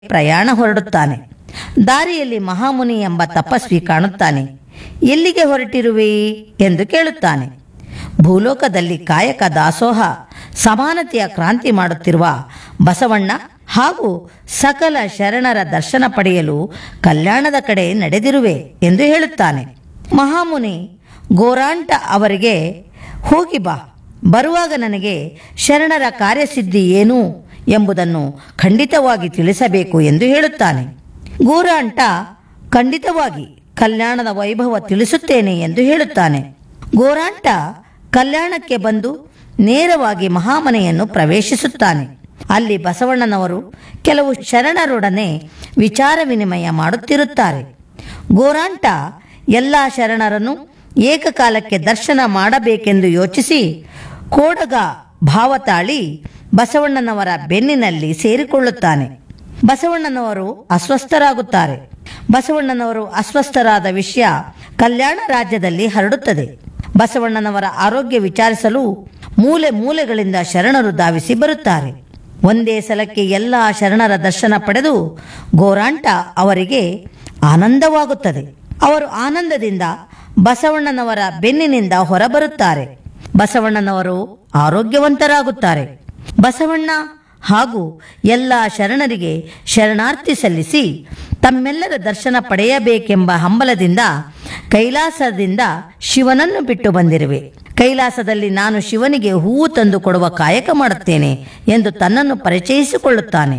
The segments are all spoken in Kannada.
ಪ್ರಯಾಣ ಹೊರಡುತ್ತಾನೆ. ದಾರಿಯಲ್ಲಿ ಮಹಾಮುನಿ ಎಂಬ ತಪಸ್ವಿ ಕಾಣುತ್ತಾನೆ. ಎಲ್ಲಿಗೆ ಹೊರಟಿರುವೆ ಎಂದು ಕೇಳುತ್ತಾನೆ. ಭೂಲೋಕದಲ್ಲಿ ಕಾಯಕ ದಾಸೋಹ ಸಮಾನತೆಯ ಕ್ರಾಂತಿ ಮಾಡುತ್ತಿರುವ ಬಸವಣ್ಣ ಹಾಗೂ ಸಕಲ ಶರಣರ ದರ್ಶನ ಪಡೆಯಲು ಕಲ್ಯಾಣದ ಕಡೆ ನಡೆದಿರುವೆ ಎಂದು ಹೇಳುತ್ತಾನೆ. ಮಹಾಮುನಿ ಗೋರಾಂಟ ಅವರಿಗೆ, ಹೋಗಿ ಬಾ, ಬರುವಾಗ ನನಗೆ ಶರಣರ ಕಾರ್ಯಸಿದ್ಧಿ ಏನು ಎಂಬುದನ್ನು ಖಂಡಿತವಾಗಿ ತಿಳಿಸಬೇಕು ಎಂದು ಹೇಳುತ್ತಾನೆ. ಗೋರಾಂಟ ಖಂಡಿತವಾಗಿ ಕಲ್ಯಾಣದ ವೈಭವ ತಿಳಿಸುತ್ತೇನೆ ಎಂದು ಹೇಳುತ್ತಾನೆ. ಗೋರಾಂಟ ಕಲ್ಯಾಣಕ್ಕೆ ಬಂದು ನೇರವಾಗಿ ಮಹಾಮನೆಯನ್ನು ಪ್ರವೇಶಿಸುತ್ತಾನೆ. ಅಲ್ಲಿ ಬಸವಣ್ಣನವರು ಕೆಲವು ಶರಣರೊಡನೆ ವಿಚಾರ ವಿನಿಮಯ ಮಾಡುತ್ತಿರುತ್ತಾರೆ. ಗೋರಾಂಟ ಎಲ್ಲ ಶರಣರನ್ನು ಏಕಕಾಲಕ್ಕೆ ದರ್ಶನ ಮಾಡಬೇಕೆಂದು ಯೋಚಿಸಿ ಕೋಡಗ ಭಾವ ತಾಳಿ ಬಸವಣ್ಣನವರ ಬೆನ್ನಿನಲ್ಲಿ ಸೇರಿಕೊಳ್ಳುತ್ತಾನೆ. ಬಸವಣ್ಣನವರು ಅಸ್ವಸ್ಥರಾಗುತ್ತಾರೆ. ಬಸವಣ್ಣನವರು ಅಸ್ವಸ್ಥರಾದ ವಿಷಯ ಕಲ್ಯಾಣ ರಾಜ್ಯದಲ್ಲಿ ಹರಡುತ್ತದೆ. ಬಸವಣ್ಣನವರ ಆರೋಗ್ಯ ವಿಚಾರಿಸಲು ಮೂಲೆ ಮೂಲೆಗಳಿಂದ ಶರಣರು ಧಾವಿಸಿ ಬರುತ್ತಾರೆ. ಒಂದೇ ಸಲಕ್ಕೆ ಎಲ್ಲ ಶರಣರ ದರ್ಶನ ಪಡೆದು ಗೋರಾಂಟ ಅವರಿಗೆ ಆನಂದವಾಗುತ್ತದೆ. ಅವರು ಆನಂದದಿಂದ ಬಸವಣ್ಣನವರ ಬೆನ್ನಿನಿಂದ ಹೊರಬರುತ್ತಾರೆ. ಬಸವಣ್ಣನವರು ಆರೋಗ್ಯವಂತರಾಗುತ್ತಾರೆ. ಬಸವಣ್ಣ ಹಾಗೂ ಎಲ್ಲ ಶರಣರಿಗೆ ಶರಣಾರ್ಥಿ ಸಲ್ಲಿಸಿ ತಮ್ಮೆಲ್ಲರ ದರ್ಶನ ಪಡೆಯಬೇಕೆಂಬ ಹಂಬಲದಿಂದ ಕೈಲಾಸದಿಂದ ಶಿವನನ್ನು ಬಿಟ್ಟು ಬಂದಿರುವೆ. ಕೈಲಾಸದಲ್ಲಿ ನಾನು ಶಿವನಿಗೆ ಹೂವು ತಂದು ಕೊಡುವ ಕಾಯಕ ಮಾಡುತ್ತೇನೆ ಎಂದು ತನ್ನನ್ನು ಪರಿಚಯಿಸಿಕೊಳ್ಳುತ್ತಾನೆ.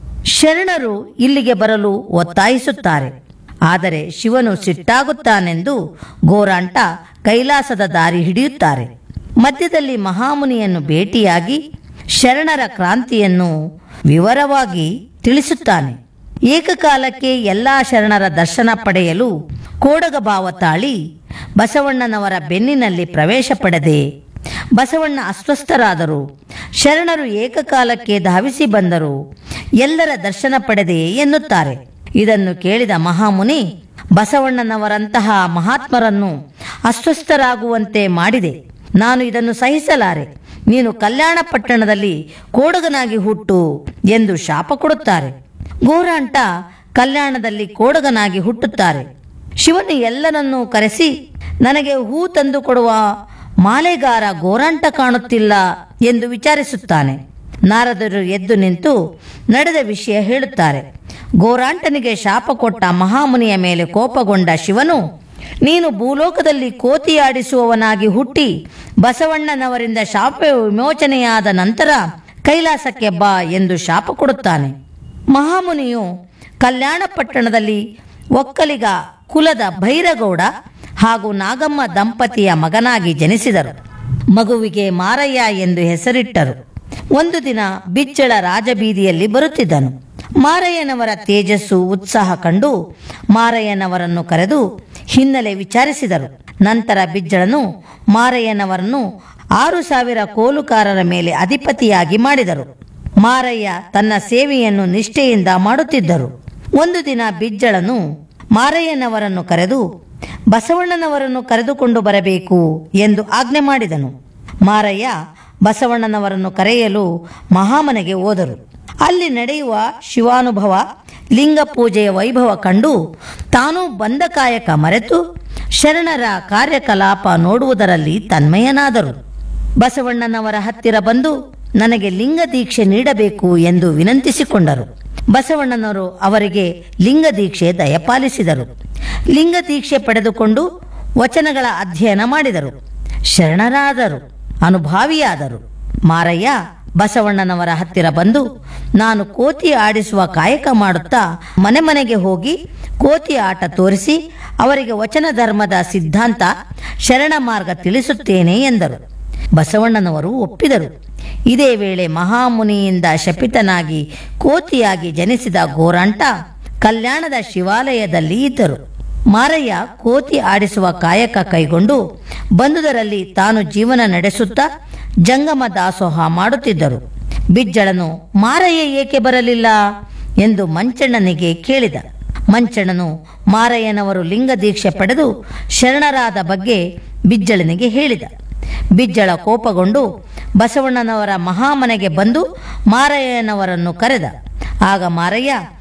ಶರಣರು ಇಲ್ಲಿಗೆ ಬರಲು ಒತ್ತಾಯಿಸುತ್ತಾರೆ. ಆದರೆ ಶಿವನು ಸಿಟ್ಟಾಗುತ್ತಾನೆಂದು ಗೋರಾಂಟ ಕೈಲಾಸದ ದಾರಿ ಹಿಡಿಯುತ್ತಾರೆ. ಮಧ್ಯದಲ್ಲಿ ಮಹಾಮುನಿಯನ್ನು ಭೇಟಿಯಾಗಿ ಶರಣರ ಕ್ರಾಂತಿಯನ್ನು ವಿವರವಾಗಿ ತಿಳಿಸುತ್ತಾನೆ. ಏಕಕಾಲಕ್ಕೆ ಎಲ್ಲ ಶರಣರ ದರ್ಶನ ಪಡೆಯಲು ಕೋಡಗ ಭಾವ ತಾಳಿ ಬಸವಣ್ಣನವರ ಬೆನ್ನಿನಲ್ಲಿ ಪ್ರವೇಶ ಪಡೆದೆ. ಬಸವಣ್ಣ ಅಸ್ವಸ್ಥರಾದರು. ಶರಣರು ಏಕಕಾಲಕ್ಕೆ ಧಾವಿಸಿ ಬಂದರು. ಎಲ್ಲರ ದರ್ಶನ ಪಡೆದೆ ಎನ್ನುತ್ತಾರೆ. ಇದನ್ನು ಕೇಳಿದ ಮಹಾಮುನಿ, ಬಸವಣ್ಣನವರಂತಹ ಮಹಾತ್ಮರನ್ನು ಅಸ್ವಸ್ಥರಾಗುವಂತೆ ಮಾಡಿದೆ. ನಾನು ಇದನ್ನು ಸಹಿಸಲಾರೆ. ನೀನು ಕಲ್ಯಾಣ ಪಟ್ಟಣದಲ್ಲಿ ಕೋಡಗನಾಗಿ ಹುಟ್ಟು ಎಂದು ಶಾಪ ಕೊಡುತ್ತಾರೆ. ಗೋರಾಂಟ ಕಲ್ಯಾಣದಲ್ಲಿ ಕೋಡಗನಾಗಿ ಹುಟ್ಟುತ್ತಾರೆ. ಶಿವನು ಎಲ್ಲರನ್ನೂ ಕರೆಸಿ, ನನಗೆ ಹೂ ತಂದು ಕೊಡುವ ಮಾಲೆಗಾರ ಗೋರಾಂಟ ಕಾಣುತ್ತಿಲ್ಲ ಎಂದು ವಿಚಾರಿಸುತ್ತಾನೆ. ನಾರದರು ಎದ್ದು ನಿಂತು ನಡೆದ ವಿಷಯ ಹೇಳುತ್ತಾರೆ. ಗೋರಾಂಟನಿಗೆ ಶಾಪ ಕೊಟ್ಟ ಮಹಾಮುನಿಯ ಮೇಲೆ ಕೋಪಗೊಂಡ ಶಿವನು, ನೀನು ಭೂಲೋಕದಲ್ಲಿ ಕೋತಿಯಾಡಿಸುವವನಾಗಿ ಹುಟ್ಟಿ ಬಸವಣ್ಣನವರಿಂದ ಶಾಪ ವಿಮೋಚನೆಯಾದ ನಂತರ ಕೈಲಾಸಕ್ಕೆ ಬಾ ಎಂದು ಶಾಪ ಕೊಡುತ್ತಾನೆ. ಮಹಾಮುನಿಯು ಕಲ್ಯಾಣ ಪಟ್ಟಣದಲ್ಲಿ ಒಕ್ಕಲಿಗ ಕುಲದ ಭೈರಗೌಡ ಹಾಗೂ ನಾಗಮ್ಮ ದಂಪತಿಯ ಮಗನಾಗಿ ಜನಿಸಿದರು. ಮಗುವಿಗೆ ಮಾರಯ್ಯ ಎಂದು ಹೆಸರಿಟ್ಟರು. ಒಂದು ದಿನ ಬಿಜ್ಜಳ ರಾಜಬೀದಿಯಲ್ಲಿ ಬರುತ್ತಿದ್ದನು. ಮಾರಯ್ಯನವರ ತೇಜಸ್ಸು ಉತ್ಸಾಹ ಕಂಡು ಮಾರಯ್ಯನವರನ್ನು ಕರೆದು ಹಿನ್ನೆಲೆ ವಿಚಾರಿಸಿದರು. ನಂತರ ಬಿಜ್ಜಳನು ಮಾರಯ್ಯನವರನ್ನು 6,000 ಕೋಲುಕಾರರ ಮೇಲೆ ಅಧಿಪತಿಯಾಗಿ ಮಾಡಿದರು. ಮಾರಯ್ಯ ತನ್ನ ಸೇವೆಯನ್ನು ನಿಷ್ಠೆಯಿಂದ ಮಾಡುತ್ತಿದ್ದರು. ಒಂದು ದಿನ ಬಿಜ್ಜಳನು ಮಾರಯ್ಯನವರನ್ನು ಕರೆದು ಬಸವಣ್ಣನವರನ್ನು ಕರೆದುಕೊಂಡು ಬರಬೇಕು ಎಂದು ಆಜ್ಞೆ ಮಾಡಿದನು. ಮಾರಯ್ಯ ಬಸವಣ್ಣನವರನ್ನು ಕರೆಯಲು ಮಹಾಮನೆಗೆ ಹೋದರು. ಅಲ್ಲಿ ನಡೆಯುವ ಶಿವಾನುಭವ, ಲಿಂಗ ಪೂಜೆಯ ವೈಭವ ಕಂಡು ತಾನು ಬಂದ ಕಾಯಕ ಮರೆತು ಶರಣರ ಕಾರ್ಯಕಲಾಪ ನೋಡುವುದರಲ್ಲಿ ತನ್ಮಯನಾದರು. ಬಸವಣ್ಣನವರ ಹತ್ತಿರ ಬಂದು ನನಗೆ ಲಿಂಗ ದೀಕ್ಷೆ ನೀಡಬೇಕು ಎಂದು ವಿನಂತಿಸಿಕೊಂಡರು. ಬಸವಣ್ಣನವರು ಅವರಿಗೆ ಲಿಂಗ ದೀಕ್ಷೆ ದಯಪಾಲಿಸಿದರು. ಲಿಂಗ ದೀಕ್ಷೆ ಪಡೆದುಕೊಂಡು ವಚನಗಳ ಅಧ್ಯಯನ ಮಾಡಿದರು. ಶರಣರಾದರು, ಅನುಭಾವಿಯಾದರು. ಮಾರಯ್ಯ ಬಸವಣ್ಣನವರ ಹತ್ತಿರ ಬಂದು, ನಾನು ಕೋತಿ ಆಡಿಸುವ ಕಾಯಕ ಮಾಡುತ್ತಾ ಮನೆ ಮನೆಗೆ ಹೋಗಿ ಕೋತಿ ಆಟ ತೋರಿಸಿ ಅವರಿಗೆ ವಚನ ಧರ್ಮದ ಸಿದ್ಧಾಂತ, ಶರಣ ಮಾರ್ಗ ತಿಳಿಸುತ್ತೇನೆ ಎಂದರು. ಬಸವಣ್ಣನವರು ಒಪ್ಪಿದರು. ಇದೇ ವೇಳೆ ಮಹಾಮುನಿಯಿಂದ ಶಪಿತನಾಗಿ ಕೋತಿಯಾಗಿ ಜನಿಸಿದ ಗೋರಾಂಟ ಕಲ್ಯಾಣದ ಶಿವಾಲಯದಲ್ಲಿ ಇದ್ದರು. ಮಾರಯ್ಯ ಕೋತಿ ಆಡಿಸುವ ಕಾಯಕ ಕೈಗೊಂಡು ಬಂದುದರಲ್ಲಿ ತಾನು ಜೀವನ ನಡೆಸುತ್ತಾ ಜಂಗಮ ದಾಸೋಹ ಮಾಡುತ್ತಿದ್ದರು. ಬಿಜ್ಜಳನು ಮಾರಯ್ಯ ಏಕೆ ಬರಲಿಲ್ಲ ಎಂದು ಮಂಚಣ್ಣನಿಗೆ ಕೇಳಿದ. ಮಂಚಣ್ಣನು ಮಾರಯ್ಯನವರು ಲಿಂಗ ದೀಕ್ಷೆ ಪಡೆದು ಶರಣರಾದ ಬಗ್ಗೆ ಬಿಜ್ಜಳನಿಗೆ ಹೇಳಿದ. ಬಿಜ್ಜಳ ಕೋಪಗೊಂಡು ಬಸವಣ್ಣನವರ ಮಹಾಮನೆಗೆ ಬಂದು ಮಾರಯ್ಯನವರನ್ನು ಕರೆದ. ಆಗ ಮಾರಯ್ಯ